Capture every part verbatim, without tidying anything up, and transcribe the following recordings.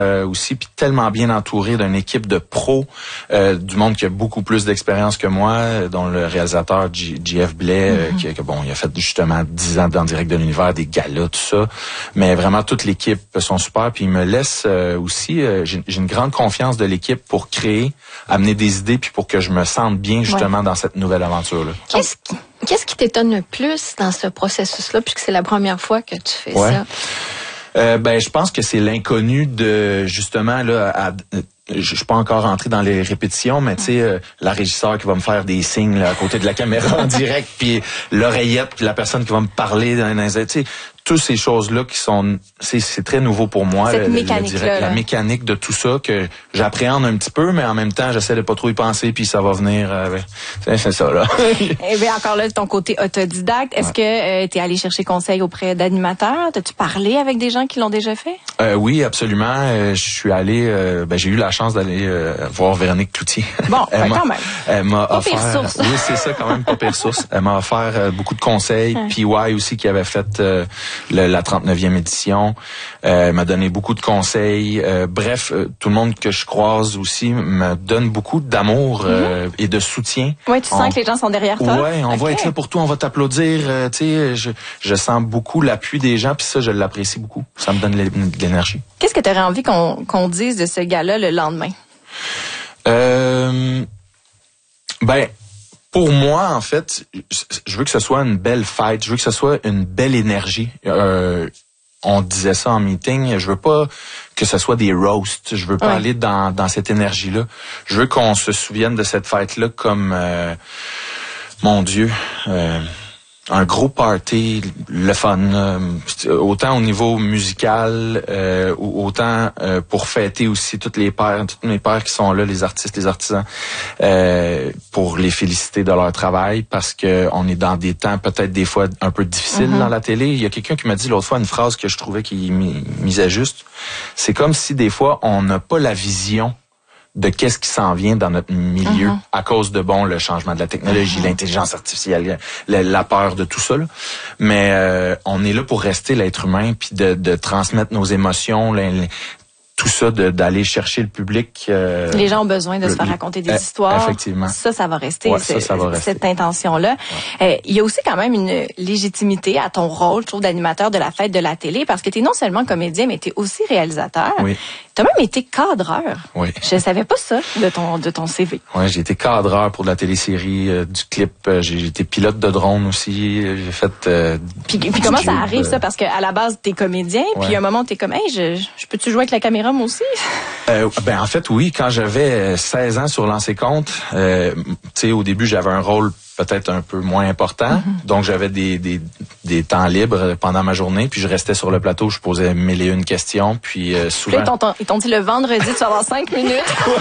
Euh, aussi, puis tellement bien entouré d'une équipe de pros, euh, du monde qui a beaucoup plus d'expérience que moi, dont le réalisateur G F Blais, mm-hmm. euh, qui, qui bon, il a fait justement dix ans dans Direct de l'Univers, des galas, tout ça. Mais vraiment, toute l'équipe sont super, puis il me laisse euh, aussi, euh, j'ai une grande confiance de l'équipe pour créer, amener des idées, puis pour que je me sente bien justement ouais. dans cette nouvelle aventure-là. Qu'est-ce qui, qu'est-ce qui t'étonne le plus dans ce processus-là, puisque c'est la première fois que tu fais ouais. ça? Euh, ben, je pense que c'est l'inconnu de justement là. À, je suis pas encore rentré dans les répétitions, mais tu sais, euh, la régisseur qui va me faire des signes là, à côté de la caméra en direct, puis l'oreillette, puis la personne qui va me parler dans les, tu sais, toutes ces choses-là qui sont, c'est, c'est très nouveau pour moi. Cette le, mécanique le direct, là, la mécanique de tout ça que j'appréhende un petit peu, mais en même temps, j'essaie de pas trop y penser, puis ça va venir. Euh, c'est, c'est ça là. Et bien encore là, ton côté autodidacte, est-ce ouais. que euh, tu es allé chercher conseil auprès d'animateurs? T'as-tu parlé avec des gens qui l'ont déjà fait? Euh, oui, absolument. Euh, je suis allé, euh, ben j'ai eu la chance d'aller euh, voir Véronique Cloutier. Bon, ben quand même. Elle m'a pas offert. Pire source. Oui, c'est ça quand même, pas pire source. Elle m'a offert euh, beaucoup de conseils. Ouais. P Y aussi qui avait fait euh, le, la trente-neuvième édition, euh, elle m'a donné beaucoup de conseils. Euh, bref, euh, tout le monde que je croise aussi me donne beaucoup d'amour euh, mm-hmm. et de soutien. Oui, tu on... sens que les gens sont derrière toi. Ouais, on okay. va être là pour toi, on va t'applaudir. Euh, tu sais, je, je sens beaucoup l'appui des gens, puis ça, je l'apprécie beaucoup. Ça me donne de l'énergie. Qu'est-ce que tu aurais envie qu'on, qu'on dise de ce gars-là le lendemain? Euh, ben, pour moi, en fait, je veux que ce soit une belle fête. Je veux que ce soit une belle énergie. Euh, on disait ça en meeting. Je veux pas que ce soit des roasts. Je veux pas ouais. aller dans, dans cette énergie-là. Je veux qu'on se souvienne de cette fête-là comme, euh, mon Dieu, euh, un gros party, le fun, euh, autant au niveau musical, euh, autant euh, pour fêter aussi toutes les pères, toutes mes pères qui sont là, les artistes, les artisans, euh, pour les féliciter de leur travail, parce que on est dans des temps peut-être des fois un peu difficiles mm-hmm. dans la télé. Il y a quelqu'un qui m'a dit l'autre fois une phrase que je trouvais qui misait juste. C'est comme si des fois on n'a pas la vision de qu'est-ce qui s'en vient dans notre milieu uh-huh. à cause de, bon, le changement de la technologie, uh-huh. l'intelligence artificielle, la, la peur de tout ça. Là. Mais euh, on est là pour rester l'être humain, puis de, de transmettre nos émotions, les, les, tout ça, de, d'aller chercher le public. Euh, les gens ont besoin de le, se faire raconter des euh, histoires. Effectivement. Ça, ça va rester, ouais, ça, ça va rester. Cette intention-là. Ouais. Euh, il y a aussi quand même une légitimité à ton rôle, je trouve, d'animateur de la fête de la télé, parce que tu es non seulement comédien, mais tu es aussi réalisateur. Oui. Tu as même été cadreur. Oui. Je savais pas ça de ton de ton C V. Oui, j'ai été cadreur pour de la télésérie, euh, du clip. Euh, j'ai, j'ai été pilote de drone aussi. J'ai fait. Euh, puis, puis comment ça arrive ça? Parce qu'à la base t'es comédien, ouais. puis à un moment t'es comme, hey, je, je peux-tu jouer avec la caméra moi aussi? Euh, ben en fait oui. Quand j'avais seize ans sur Lancez Compte, euh, tu sais au début j'avais un rôle peut-être un peu moins important. Mm-hmm. Donc, j'avais des, des, des temps libres pendant ma journée. Puis, je restais sur le plateau. Je posais mille et une questions. Puis, euh, souvent... Puis là, ils, t'ont, ils t'ont dit le vendredi, tu vas avoir cinq minutes.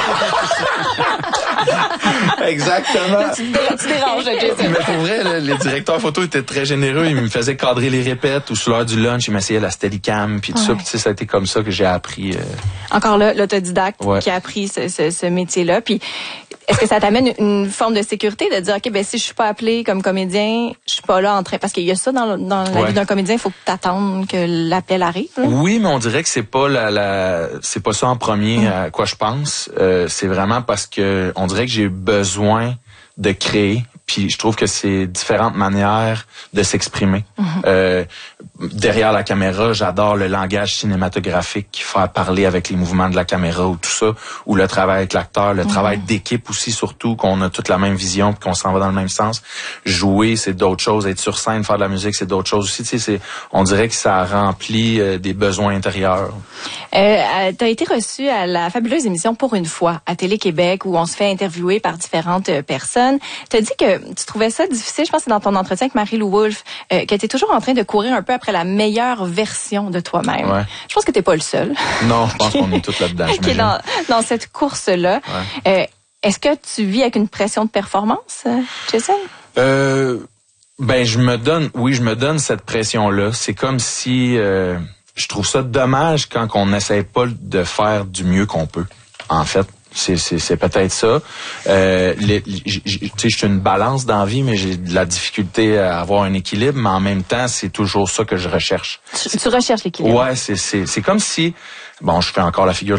Exactement. tu, tu déranges, Jason. Mais pour vrai, là, les directeurs photo étaient très généreux. Ils me faisaient cadrer les répètes ou sur l'heure du lunch. Ils m'essayaient la Steadicam. Puis tout ouais. ça. Puis, tu sais, ça a été comme ça que j'ai appris. Euh... Encore là, l'autodidacte ouais. qui a appris ce, ce, ce métier-là. Puis, est-ce que ça t'amène une forme de sécurité de dire, OK, ben si je suis pas appelé comme comédien, je suis pas là en train... Parce qu'il y a ça dans, dans la ouais. vie d'un comédien, il faut que t'attendes que l'appel arrive. Là. Oui, mais on dirait que c'est pas la, la c'est pas ça en premier mmh. à quoi je pense. Euh, c'est vraiment parce que on dirait que j'ai besoin de créer. Puis je trouve que c'est différentes manières de s'exprimer. Mm-hmm. Euh, derrière la caméra, j'adore le langage cinématographique, faire parler avec les mouvements de la caméra ou tout ça, ou le travail avec l'acteur, le mm-hmm. travail d'équipe aussi surtout, qu'on a toute la même vision puis qu'on s'en va dans le même sens. Jouer, c'est d'autres choses. Être sur scène, faire de la musique, c'est d'autres choses aussi. Tu sais, c'est, on dirait que ça remplit euh, des besoins intérieurs. Euh, tu as été reçu à la fabuleuse émission Pour une fois à Télé-Québec où on se fait interviewer par différentes euh, personnes. Tu as dit que tu trouvais ça difficile, je pense que c'est dans ton entretien avec Marie-Lou Wolfe, euh, que tu es toujours en train de courir un peu après la meilleure version de toi-même. Ouais. Je pense que tu n'es pas le seul. Non, je pense qu'on est tous là-dedans. Qui est dans, dans cette course-là. Ouais. Euh, est-ce que tu vis avec une pression de performance, Jason? Euh, ben, je me donne, oui, je me donne cette pression-là. C'est comme si, euh, je trouve ça dommage quand on n'essaie pas de faire du mieux qu'on peut, en fait. C'est, c'est, c'est peut-être ça. Euh, les, tu sais, je suis une balance dans la vie, mais j'ai de la difficulté à avoir un équilibre, mais en même temps, c'est toujours ça que je recherche. Tu, tu recherches l'équilibre? Ouais, c'est, c'est, c'est comme si, bon, je fais encore la figure